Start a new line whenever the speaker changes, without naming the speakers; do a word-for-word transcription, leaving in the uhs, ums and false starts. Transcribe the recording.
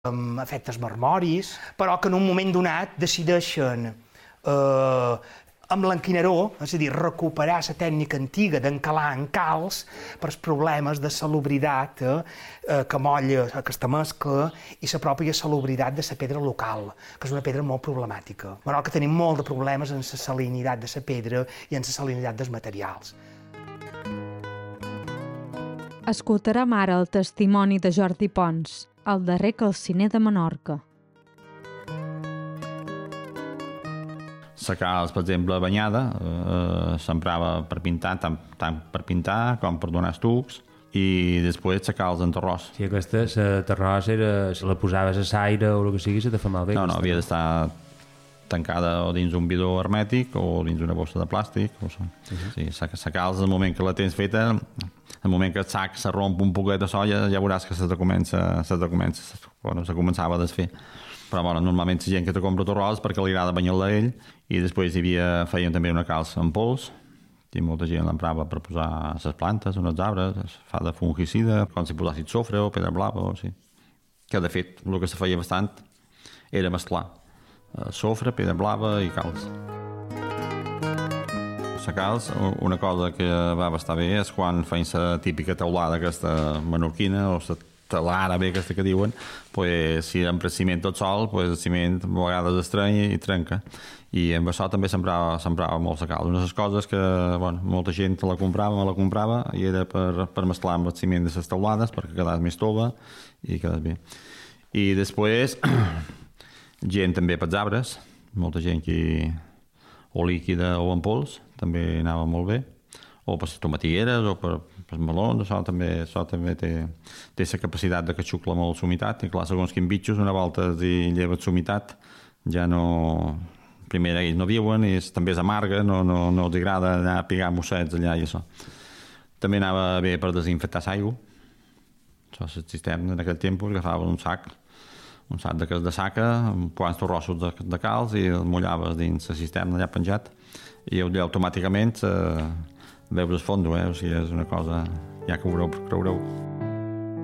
amb efectes marmoris, però que en un moment donat decideixen eh, amb l'enquinaró, és a dir, recuperar la tècnica antiga d'encalar en calç per als problemes de salubritat eh, que molla aquesta mescla i la pròpia salubritat de la pedra local, que és una pedra molt problemàtica. A Menorca tenim molt de problemes en la salinitat de la pedra i en la salinitat dels materials.
Escoltarem ara el testimoni de Jordi Pons, el darrer calciner de Menorca.
La calç, per exemple, banyada, eh, s'emprava per pintar, tant, tant per pintar com per donar estucs, i després la calç en terròs.
Si aquesta, la terròs, era, se la posaves a l'aire o el que sigui, se te fa malbé.
No, no, havia d'estar tancada o dins un bidó hermètic o dins una bossa de plàstic. O so. uh-huh. Sí, la calç, el moment que la tens feta, el moment que el sac se romp un poquet de solla, ja veuràs que se te comença, se te comença, bueno, se començava a desfer. Però bueno, normalment la gent que te compra torròs perquè li agrada banyar-la a ell, i després hi havia, feien també una calç en pols, i molta gent l'emprava per posar a les plantes, unes arbres, es fa de fungicida, com si posassis sofre o pedra blava, o sí. Que de fet, el que se feia bastant era mesclar sofre, pedra blava i calç. La calç, una cosa que va bastar bé és quan feien la típica teulada aquesta menorquina, o la teula àrabe aquesta que diuen, pues, si amb el ciment tot sol, pues, el ciment a vegades estreny i trenca. I amb això també s'emprava, s'emprava molt la calç. Una de les coses que bueno, molta gent la comprava, me la comprava, i era per, per mesclar amb el ciment de les teulades perquè quedés més tova i quedés bé. I després, gent també pels arbres, molta gent que o líquida o en pols, també anava molt bé, o per les tomatigueres o per, per els melons, això també, això també té, té la capacitat de que xucla molt l'humitat, i clar, segons quins bitxos, una volta hi lleva l'humitat, ja no... Primer, ells no viuen, i també és amarga, no, no, no els agrada anar a pigar mossets allà i això. També anava bé per desinfectar l'aigua. Això és el cisterna, en aquell temps agafaves un sac, un sac de, de saca, amb quants torrossos de, de calç, i el mullaves dins la cisterna allà penjat, i allà automàticament eh, veus el fondo, eh? O sigui, és una cosa ja que veureu, creureu.